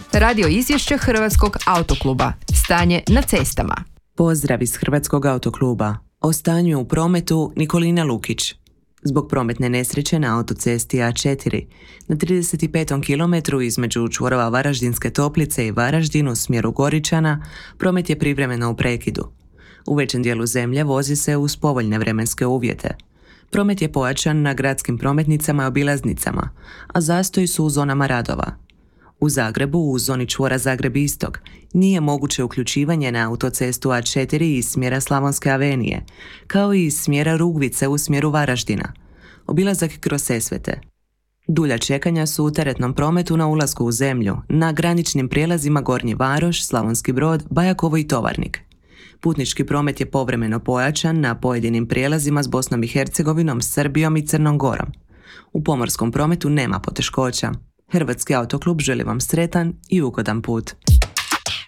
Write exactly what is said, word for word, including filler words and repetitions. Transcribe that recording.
Radio izvješće Hrvatskog autokluba. Stanje na cestama. Pozdrav iz Hrvatskog autokluba. O stanju u prometu Nikolina Lukić. Zbog prometne nesreće na autocesti A četiri na trideset petom kilometru između čvorova Varaždinske Toplice i Varaždin u smjeru Goričana, promet je privremeno u prekidu. U većem dijelu zemlje vozi se uz povoljne vremenske uvjete. Promet je pojačan na gradskim prometnicama i obilaznicama, a zastoji su u zonama radova. U Zagrebu, u zoni čvora Zagreb Istok, nije moguće uključivanje na autocestu A četiri iz smjera Slavonske avenije, kao i iz smjera Rugvice u smjeru Varaždina. Obilazak kroz Sesvete. Dulja čekanja su u teretnom prometu na ulasku u zemlju, na graničnim prijelazima Gornji Varoš, Slavonski Brod, Bajakovo i Tovarnik. Putnički promet je povremeno pojačan na pojedinim prijelazima s Bosnom i Hercegovinom, Srbijom i Crnom Gorom. U pomorskom prometu nema poteškoća. Hrvatski autoklub želi vam sretan i ugodan put.